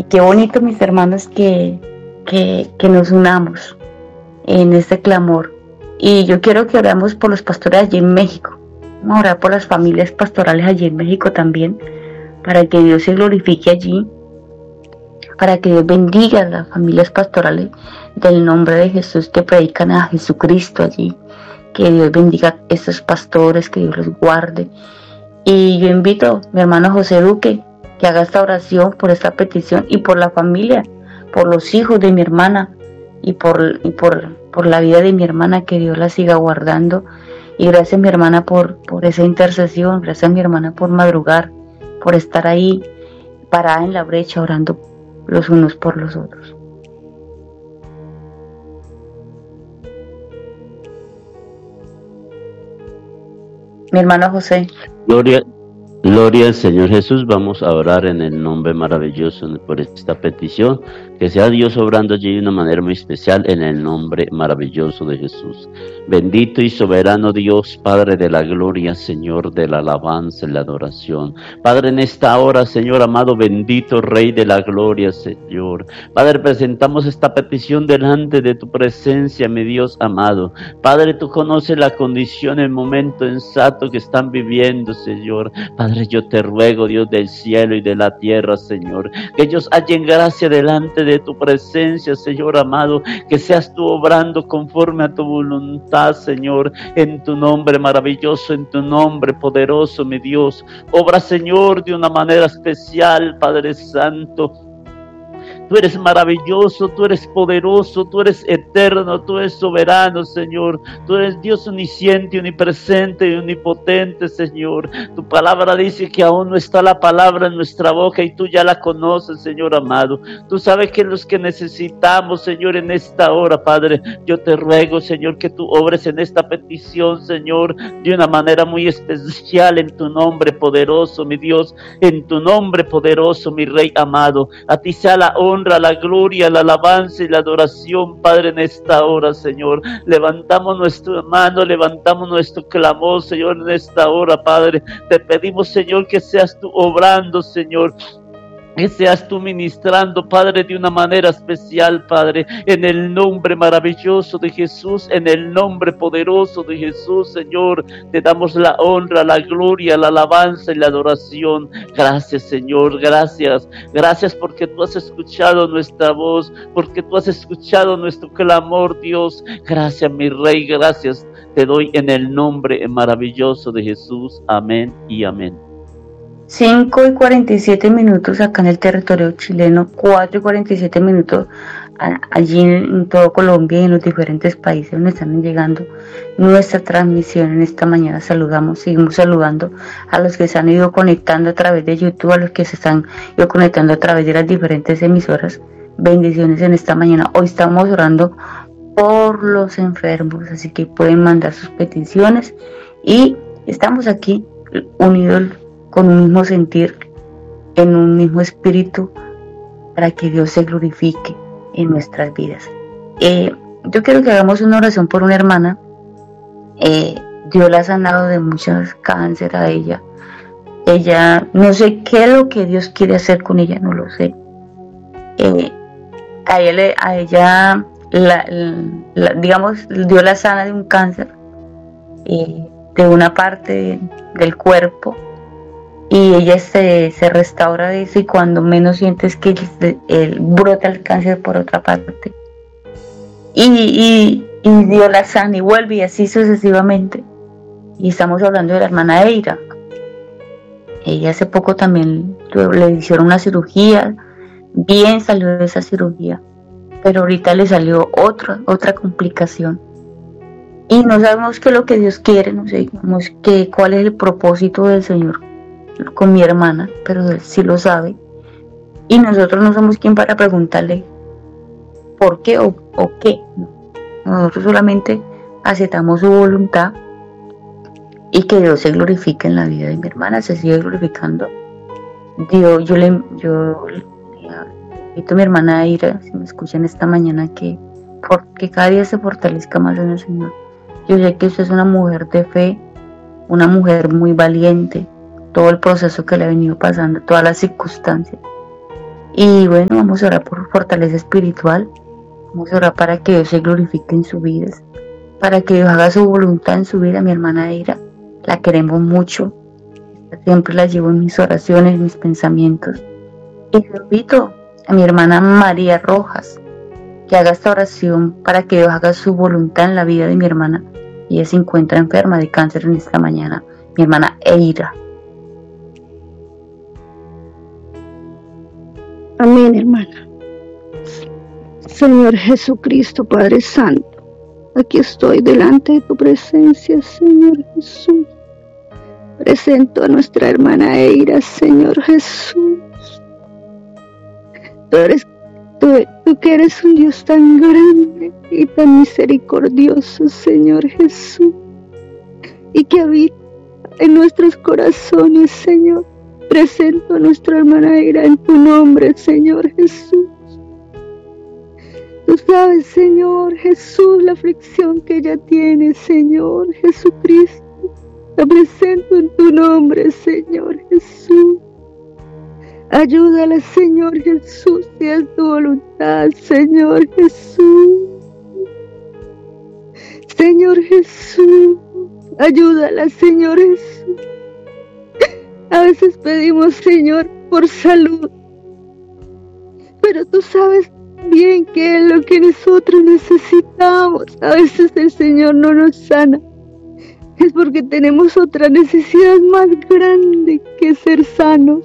qué bonito, mis hermanos, que nos unamos en este clamor. Y yo quiero que oremos por los pastores allí en México. Vamos a orar por las familias pastorales allí en México también, para que Dios se glorifique allí, para que Dios bendiga a las familias pastorales del nombre de Jesús que predican a Jesucristo allí. Que Dios bendiga a estos pastores, que Dios los guarde. Y yo invito a mi hermano José Duque que haga esta oración por esta petición y por la familia, por los hijos de mi hermana y por la vida de mi hermana, que Dios la siga guardando. Y gracias, mi hermana, por esa intercesión. Gracias, mi hermana, por madrugar, por estar ahí parada en la brecha orando los unos por los otros. Mi hermano José. Gloria al Señor Jesús. Vamos a orar en el nombre maravilloso por esta petición. Que sea Dios obrando allí de una manera muy especial en el nombre maravilloso de Jesús. Bendito y soberano Dios, Padre de la gloria, Señor de la alabanza y la adoración. Padre, en esta hora, Señor amado, bendito Rey de la gloria, Señor. Padre, presentamos esta petición delante de tu presencia, mi Dios amado. Padre, tú conoces la condición, el momento exacto que están viviendo, Señor. Padre, yo te ruego, Dios del cielo y de la tierra, Señor, que ellos hallen gracia delante de tu presencia, Señor amado, que seas tú obrando conforme a tu voluntad, Señor, en tu nombre maravilloso, en tu nombre poderoso, mi Dios. Obra, Señor, de una manera especial, Padre Santo. Tú eres maravilloso, tú eres poderoso, tú eres eterno, tú eres soberano, Señor. Tú eres Dios omnisciente, omnipresente y omnipotente, Señor. Tu palabra dice que aún no está la palabra en nuestra boca y tú ya la conoces, Señor amado. Tú sabes que los que necesitamos, Señor, en esta hora, Padre, yo te ruego, Señor, que tú obres en esta petición, Señor, de una manera muy especial en tu nombre poderoso, mi Dios, en tu nombre poderoso, mi Rey amado. A ti sea la honra, la gloria, la alabanza y la adoración, Padre, en esta hora, Señor. Levantamos nuestra mano, levantamos nuestro clamor, Señor, en esta hora, Padre. Te pedimos, Señor, que seas tú obrando, Señor. Que seas tú ministrando, Padre, de una manera especial, Padre, en el nombre maravilloso de Jesús, en el nombre poderoso de Jesús, Señor. Te damos la honra, la gloria, la alabanza y la adoración. Gracias, Señor, gracias. Gracias porque tú has escuchado nuestra voz, porque tú has escuchado nuestro clamor, Dios. Gracias, mi Rey, gracias. Te doy en el nombre maravilloso de Jesús. Amén y amén. 5:47 acá en el territorio chileno, 4:47 allí en todo Colombia y en los diferentes países donde están llegando nuestra transmisión. En esta mañana seguimos saludando a los que se han ido conectando a través de YouTube, a los que se están ido conectando a través de las diferentes emisoras. Bendiciones en esta mañana. Hoy estamos orando por los enfermos, así que pueden mandar sus peticiones y estamos aquí unidos con un mismo sentir, en un mismo espíritu, para que Dios se glorifique en nuestras vidas. Yo quiero que hagamos una oración por una hermana. Dios la ha sanado de muchos cáncer a ella. Ella, no sé qué es lo que Dios quiere hacer con ella, no lo sé. A ella digamos, Dios la sana de un cáncer, de una parte del cuerpo, y ella se restaura de eso, y cuando menos sientes que brota el cáncer por otra parte, y Dios la sana y vuelve, y así sucesivamente. Y estamos hablando de la hermana Eira. Ella hace poco también le hicieron una cirugía, bien salió de esa cirugía, pero ahorita le salió otra complicación. Y no sabemos qué es lo que Dios quiere, no sabemos cuál es el propósito del Señor con mi hermana, pero Él sí lo sabe. Y nosotros no somos quien para preguntarle por qué o qué. Nosotros solamente aceptamos su voluntad y que Dios se glorifique en la vida de mi hermana, se sigue glorificando. Dios, yo le invito a mi hermana Ira, si me escuchan esta mañana, que cada día se fortalezca más en el Señor. Yo sé que usted es una mujer de fe, una mujer muy valiente, todo el proceso que le ha venido pasando, todas las circunstancias. Y bueno, vamos a orar por fortaleza espiritual. Vamos a orar para que Dios se glorifique en su vida, para que Dios haga su voluntad en su vida. Mi hermana Eira, la queremos mucho. Siempre la llevo en mis oraciones, en mis pensamientos. Y repito a mi hermana María Rojas que haga esta oración para que Dios haga su voluntad en la vida de mi hermana. Ella se encuentra enferma de cáncer en esta mañana. Mi hermana Eira. Amén, hermana. Señor Jesucristo, Padre Santo, aquí estoy delante de tu presencia, Señor Jesús. Presento a nuestra hermana Eira, Señor Jesús. Tú que eres un Dios tan grande y tan misericordioso, Señor Jesús, y que habita en nuestros corazones, Señor. Presento a nuestra hermana Eira en tu nombre, Señor Jesús. Tú sabes, Señor Jesús, la aflicción que ella tiene, Señor Jesucristo. La presento en tu nombre, Señor Jesús. Ayúdala, Señor Jesús, si es tu voluntad, Señor Jesús. Señor Jesús, ayúdala, Señor Jesús. A veces pedimos, Señor, por salud, pero tú sabes bien que es lo que nosotros necesitamos. A veces el Señor no nos sana. Es porque tenemos otra necesidad más grande que ser sanos.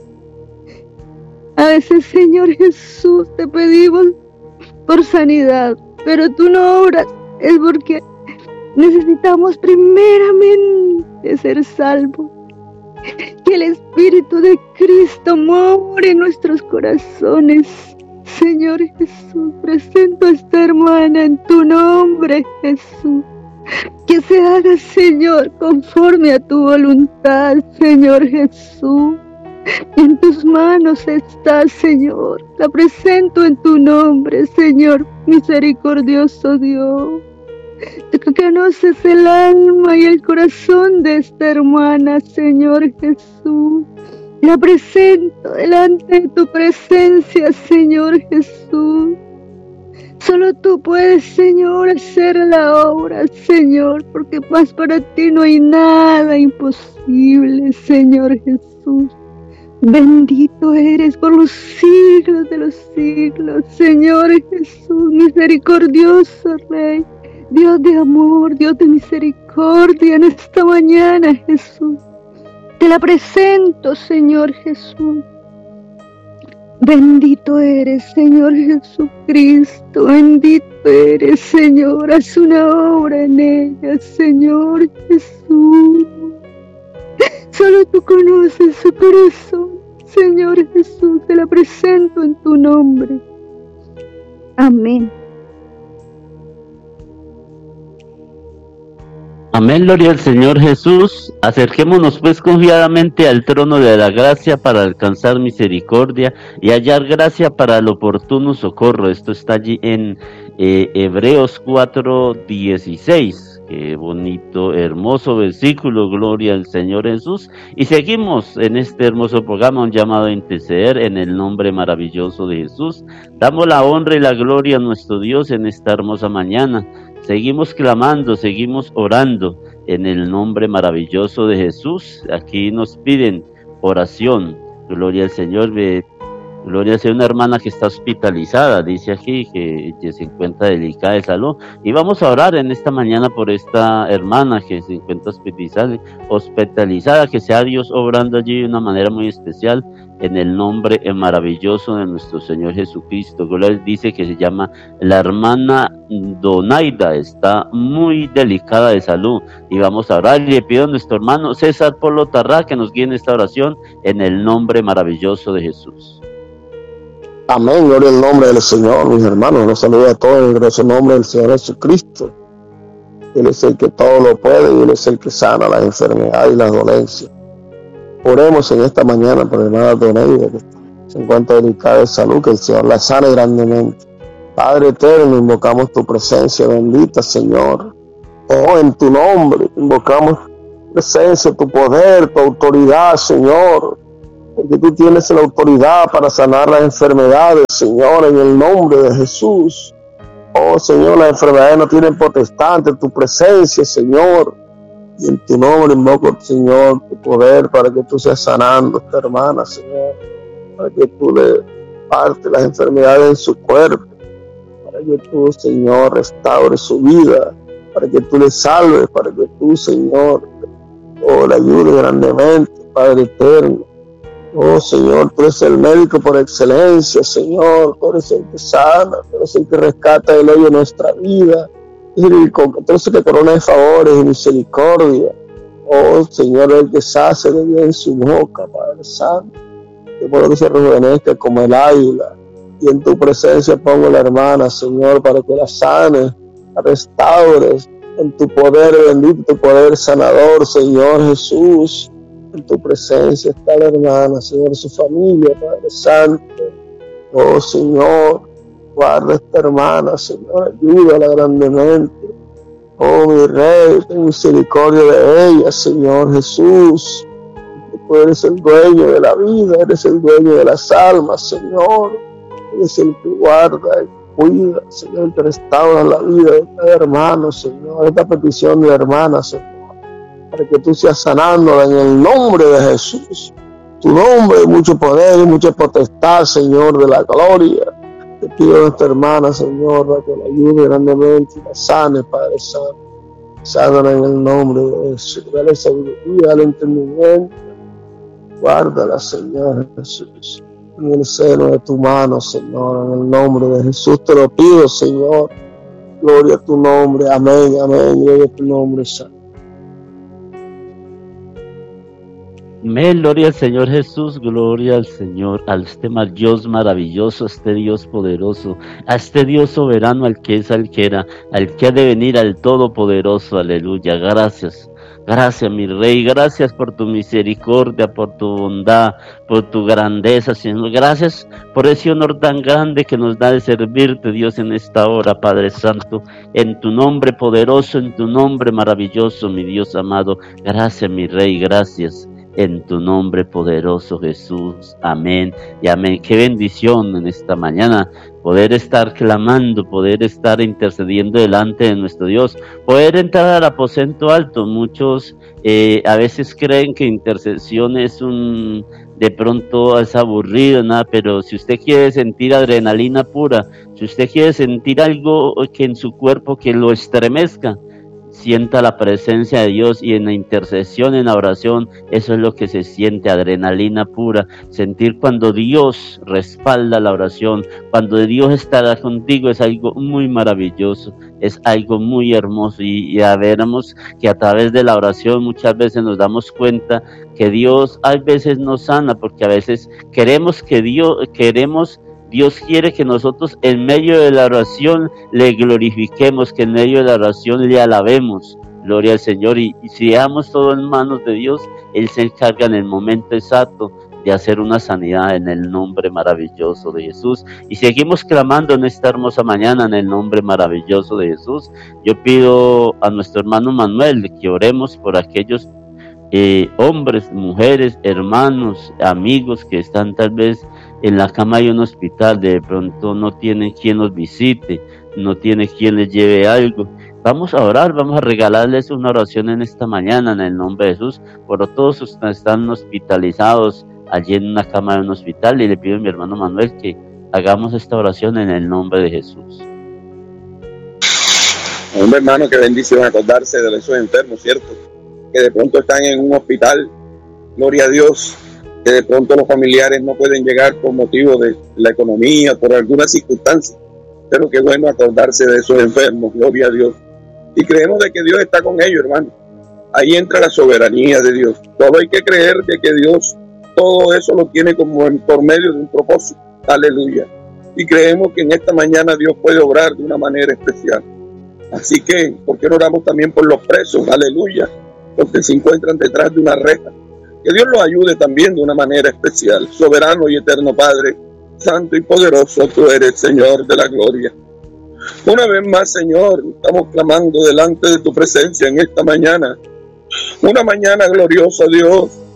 A veces, Señor Jesús, te pedimos por sanidad, pero tú no obras. Es porque necesitamos primeramente ser salvos. Que el Espíritu de Cristo more en nuestros corazones. Señor Jesús, presento a esta hermana en tu nombre, Jesús. Que se haga, Señor, conforme a tu voluntad, Señor Jesús. En tus manos está, Señor. La presento en tu nombre, Señor, misericordioso Dios. Tú conoces el alma y el corazón de esta hermana, Señor Jesús. La presento delante de tu presencia, Señor Jesús. Solo tú puedes, Señor, hacer la obra, Señor, porque más para ti no hay nada imposible, Señor Jesús. Bendito eres por los siglos de los siglos, Señor Jesús, misericordioso Rey. Dios de amor, Dios de misericordia, en esta mañana, Jesús, te la presento, Señor Jesús. Bendito eres, Señor Jesucristo, bendito eres, Señor, haz una obra en ella, Señor Jesús. Solo tú conoces su corazón, Señor Jesús, te la presento en tu nombre. Amén. Amén, gloria al Señor Jesús. Acerquémonos pues confiadamente al trono de la gracia para alcanzar misericordia y hallar gracia para el oportuno socorro. Esto está allí en Hebreos 4:16. Qué bonito, hermoso versículo, gloria al Señor Jesús. Y seguimos en este hermoso programa, un llamado a interceder en el nombre maravilloso de Jesús. Damos la honra y la gloria a nuestro Dios en esta hermosa mañana. Seguimos clamando, seguimos orando en el nombre maravilloso de Jesús. Aquí nos piden oración. Gloria al Señor. Gloria sea una hermana que está hospitalizada, dice aquí, que se encuentra delicada de salud. Y vamos a orar en esta mañana por esta hermana que se encuentra hospitalizada, que sea Dios obrando allí de una manera muy especial en el nombre maravilloso de nuestro Señor Jesucristo. Gloria dice que se llama la hermana Donaida, está muy delicada de salud. Y vamos a orar y le pido a nuestro hermano César Polo Tarrá que nos guíe en esta oración en el nombre maravilloso de Jesús. Amén, gloria al nombre del Señor, mis hermanos. Los saludo a todos en el glorioso nombre del Señor Jesucristo. Él es el que todo lo puede y Él es el que sana las enfermedades y las dolencias. Oremos en esta mañana por la hermana Donaida, que se encuentra delicada de salud, que el Señor la sane grandemente. Padre eterno, invocamos tu presencia bendita, Señor. Oh, en tu nombre invocamos tu presencia, tu poder, tu autoridad, Señor. porque tú tienes la autoridad para sanar las enfermedades, Señor, en el nombre de Jesús. Oh, Señor, las enfermedades no tienen potestad ante tu presencia, Señor. Y en tu nombre invoco, Señor, tu poder para que tú seas sanando a esta hermana, Señor. Para que tú le partes las enfermedades en su cuerpo. Para que tú, Señor, restaures su vida. Para que tú le salves. Para que tú, Señor, le ayudes grandemente, Padre eterno. Oh, Señor, tú eres el médico por excelencia, Señor. Tú eres el que sana. Tú eres el que rescata el hoyo de nuestra vida. Tú eres el que corona de favores y misericordia. Oh, Señor, el que sacia de bien su boca, Padre Santo. De modo que se rejuvenezca como el águila. Y en tu presencia pongo a la hermana, Señor, para que la sanes, la restaures. En tu poder bendito, tu poder sanador, Señor Jesús. En tu presencia está la hermana, Señor, su familia, Padre Santo. Oh, Señor, guarda a esta hermana, Señor, ayúdala grandemente. Oh, mi Rey, ten misericordia de ella, Señor Jesús. Tú eres el dueño de la vida, eres el dueño de las almas, Señor. Eres el que guarda y cuida, Señor, el que restaura la vida de cada hermano, Señor. Esta petición de la hermana, Señor, para que tú seas sanándola en el nombre de Jesús. Tu nombre de mucho poder y mucha potestad, Señor, de la gloria. Te pido a nuestra hermana, Señor, para que la ayude grandemente y la sane, Padre Santo. Sánala en el nombre de Jesús. Dale sabiduría, dale entendimiento. Guárdala, Señor Jesús, en el seno de tu mano, Señor, en el nombre de Jesús te lo pido, Señor. Gloria a tu nombre, amén, amén, gloria a tu nombre, Santo. Amén, gloria al Señor Jesús, gloria al Señor, a este Dios maravilloso, a este Dios poderoso, a este Dios soberano, al que es, al que era, al que ha de venir, al Todopoderoso, aleluya. Gracias, gracias mi Rey, gracias por tu misericordia, por tu bondad, por tu grandeza, Señor. Gracias por ese honor tan grande que nos da de servirte, Dios, en esta hora, Padre Santo, en tu nombre poderoso, en tu nombre maravilloso, mi Dios amado. Gracias mi Rey, gracias. En tu nombre poderoso, Jesús. Amén y amén. Qué bendición en esta mañana poder estar clamando, poder estar intercediendo delante de nuestro Dios, poder entrar al aposento alto. Muchos a veces creen que intercesión es de pronto es aburrido, nada, pero si usted quiere sentir adrenalina pura, si usted quiere sentir algo que en su cuerpo que lo estremezca, sienta la presencia de Dios, y en la intercesión, en la oración, eso es lo que se siente, adrenalina pura, sentir cuando Dios respalda la oración, cuando Dios estará contigo, es algo muy maravilloso, es algo muy hermoso, y ya veremos que a través de la oración muchas veces nos damos cuenta que Dios a veces nos sana, porque a veces Dios quiere que nosotros en medio de la oración le glorifiquemos, que en medio de la oración le alabemos. Gloria al Señor. Y si dejamos todo en manos de Dios, Él se encarga en el momento exacto de hacer una sanidad en el nombre maravilloso de Jesús. Y seguimos clamando en esta hermosa mañana en el nombre maravilloso de Jesús. Yo pido a nuestro hermano Manuel que oremos por aquellos hombres, mujeres, hermanos, amigos que están tal vez en la cama de un hospital, de pronto no tienen quien los visite, no tiene quien les lleve algo. Vamos a orar, vamos a regalarles una oración en esta mañana en el nombre de Jesús, por todos los que están hospitalizados allí en una cama de un hospital, y le pido a mi hermano Manuel que hagamos esta oración en el nombre de Jesús. Hombre, hermano, qué bendición acordarse de esos enfermos, ¿cierto? Que de pronto están en un hospital, gloria a Dios, que de pronto los familiares no pueden llegar por motivo de la economía, por alguna circunstancia, pero qué bueno acordarse de esos enfermos, gloria a Dios, y creemos de que Dios está con ellos, hermano. Ahí entra la soberanía de Dios. Todo hay que creer de que Dios todo eso lo tiene como por medio de un propósito, aleluya, y creemos que en esta mañana Dios puede obrar de una manera especial. Así que, ¿por qué no oramos también por los presos? Aleluya, los que se encuentran detrás de una reja. Que Dios los ayude también de una manera especial. Soberano y eterno Padre, santo y poderoso, tú eres Señor de la gloria. Una vez más, Señor, estamos clamando delante de tu presencia en esta mañana. Una mañana gloriosa, Dios.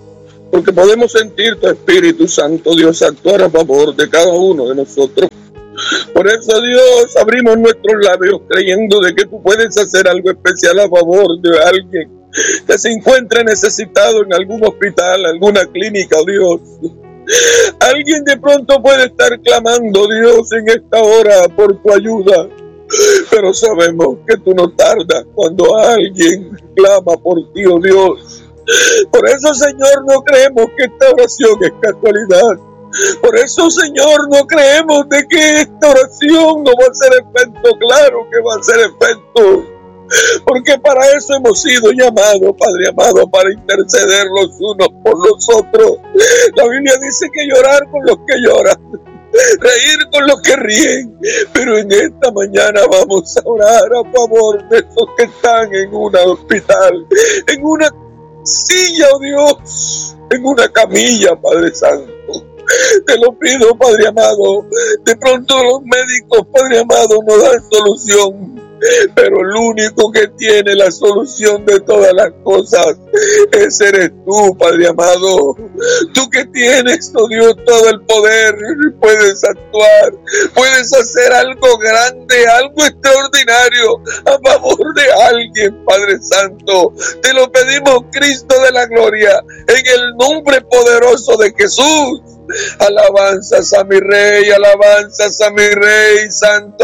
porque podemos sentir tu Espíritu Santo, Dios, actuar a favor de cada uno de nosotros. Por eso, Dios, abrimos nuestros labios creyendo de que tú puedes hacer algo especial a favor de alguien que se encuentre necesitado en algún hospital, alguna clínica, oh Dios. Alguien de pronto puede estar clamando, Dios, en esta hora por tu ayuda, pero sabemos que tú no tardas cuando alguien clama por ti, oh Dios. Por eso, Señor, no creemos que esta oración es casualidad. Por eso, Señor, no creemos de que esta oración no va a hacer efecto. Claro que va a hacer efecto, porque para eso hemos sido llamados, Padre amado, para interceder los unos por los otros. La Biblia dice que llorar con los que lloran, reír con los que ríen, pero en esta mañana vamos a orar a favor de esos que están en un hospital, en una silla, oh Dios, en una camilla, Padre Santo. Te lo pido, Padre amado. De pronto los médicos, Padre amado, no dan solución, pero el único que tiene la solución de todas las cosas, ese eres tú, Padre amado. Tú que tienes, oh Dios, todo el poder, puedes actuar, puedes hacer algo grande, algo extraordinario a favor de alguien, Padre Santo. Te lo pedimos, Cristo de la gloria, en el nombre poderoso de Jesús. Alabanzas a mi Rey, alabanzas a mi Rey, Santo,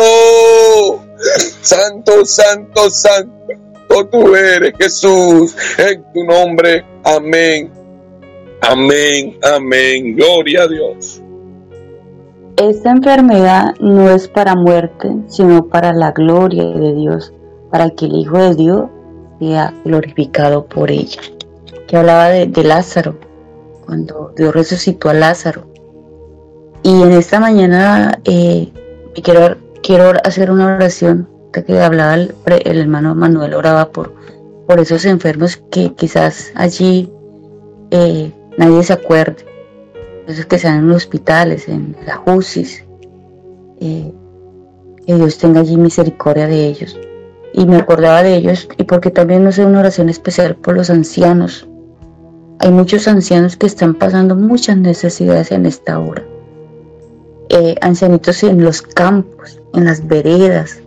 Santo, Santo, Santo, tú eres Jesús, en tu nombre, amén, amén, amén, gloria a Dios. Esta enfermedad no es para muerte, sino para la gloria de Dios, para que el Hijo de Dios sea glorificado por ella. Que hablaba de Lázaro, cuando Dios resucitó a Lázaro. Y en esta mañana quiero hacer una oración, que hablaba el hermano Manuel, oraba por esos enfermos que quizás allí nadie se acuerde, esos que están en los hospitales, en las UCIs, que Dios tenga allí misericordia de ellos. Y me acordaba de ellos, y porque también no sé, una oración especial por los ancianos. Hay muchos ancianos que están pasando muchas necesidades en esta hora. Ancianitos en los campos, en las veredas,